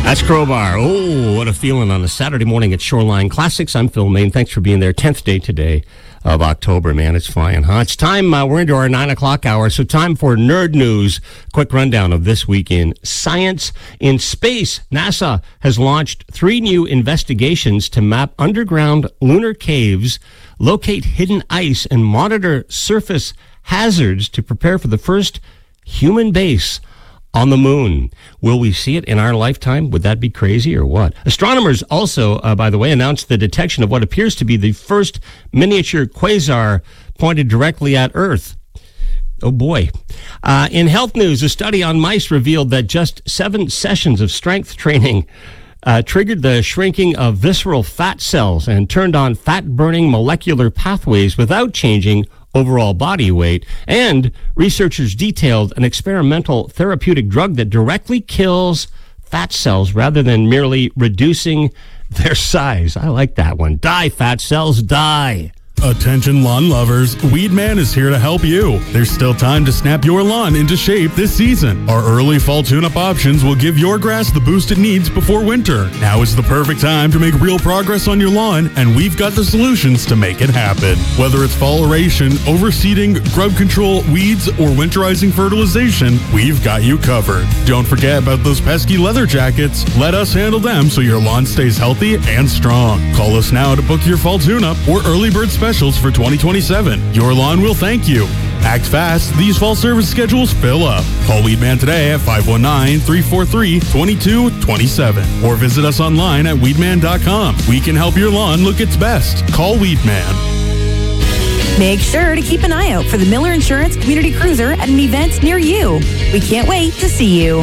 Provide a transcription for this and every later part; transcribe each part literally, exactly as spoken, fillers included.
That's Crowbar. Oh, what a feeling on a Saturday morning at Shoreline Classics. I'm Phil Main. Thanks for being there. tenth day today of October, man. It's flying, huh? It's time. Uh, we're into our nine o'clock hour, so time for Nerd News. Quick rundown of this week in science. In space, NASA has launched three new investigations to map underground lunar caves, locate hidden ice, and monitor surface hazards to prepare for the first human base on the moon. Will we see it in our lifetime? Would that be crazy or what? Astronomers also, uh, by the way, announced the detection of what appears to be the first miniature quasar pointed directly at Earth. Oh boy. Uh, in health news, a study on mice revealed that just seven sessions of strength training uh, triggered the shrinking of visceral fat cells and turned on fat-burning molecular pathways without changing overall body weight. And researchers detailed an experimental therapeutic drug that directly kills fat cells rather than merely reducing their size. I like that one. Die, fat cells, die. Attention lawn lovers, Weedman is here to help you. There's still time to snap your lawn into shape this season. Our early fall tune-up options will give your grass the boost it needs before winter. Now is the perfect time to make real progress on your lawn, and we've got the solutions to make it happen. Whether it's fall aeration, overseeding, grub control, weeds, or winterizing fertilization, we've got you covered. Don't forget about those pesky leather jackets. Let us handle them so your lawn stays healthy and strong. Call us now to book your fall tune-up or early bird special Specials for twenty twenty-seven. Your lawn will thank you. Act fast. These fall service schedules fill up. Call Weedman today at five one nine, three four three, two two two seven or visit us online at weedman dot com. We can help your lawn look its best. Call Weedman. Make sure to keep an eye out for the Miller Insurance Community Cruiser at an event near you. We can't wait to see you.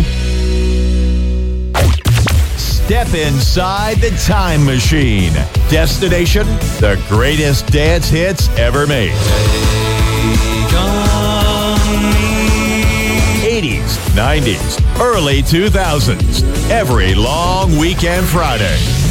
Step inside the time machine. Destination, the greatest dance hits ever made. eighties, nineties, early two thousands. Every long weekend Friday.